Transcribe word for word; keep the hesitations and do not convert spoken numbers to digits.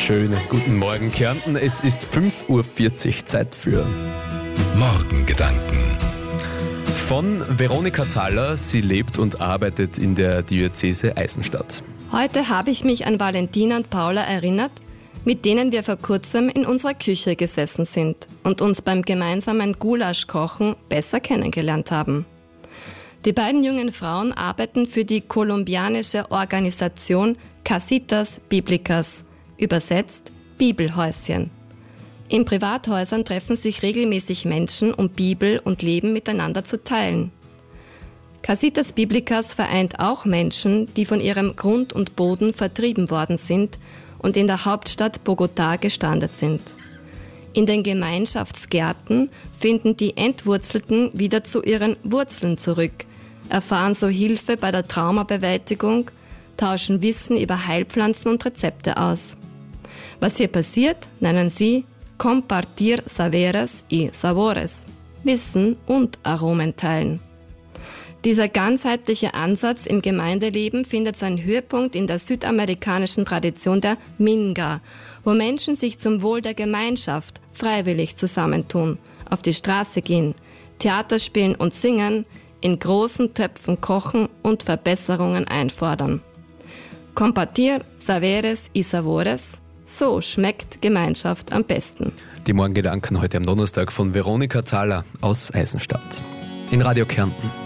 Schönen guten Morgen, Kärnten. Es ist fünf Uhr vierzig, Zeit für Morgengedanken. Von Veronika Thaler. Sie lebt und arbeitet in der Diözese Eisenstadt. Heute habe ich mich an Valentina und Paula erinnert, mit denen wir vor kurzem in unserer Küche gesessen sind und uns beim gemeinsamen Gulaschkochen besser kennengelernt haben. Die beiden jungen Frauen arbeiten für die kolumbianische Organisation Casitas Bíblicas, übersetzt Bibelhäuschen. In Privathäusern treffen sich regelmäßig Menschen, um Bibel und Leben miteinander zu teilen. Casitas Bíblicas vereint auch Menschen, die von ihrem Grund und Boden vertrieben worden sind und in der Hauptstadt Bogotá gestrandet sind. In den Gemeinschaftsgärten finden die Entwurzelten wieder zu ihren Wurzeln zurück, erfahren so Hilfe bei der Traumabewältigung, tauschen Wissen über Heilpflanzen und Rezepte aus. Was hier passiert, nennen sie Compartir Saberes y Sabores, Wissen und Aromen teilen. Dieser ganzheitliche Ansatz im Gemeindeleben findet seinen Höhepunkt in der südamerikanischen Tradition der Minga, wo Menschen sich zum Wohl der Gemeinschaft freiwillig zusammentun, auf die Straße gehen, Theater spielen und singen, in großen Töpfen kochen und Verbesserungen einfordern. Compartir Saberes y Sabores, so schmeckt Gemeinschaft am besten. Die Morgengedanken heute am Donnerstag von Veronika Thaler aus Eisenstadt. In Radio Kärnten.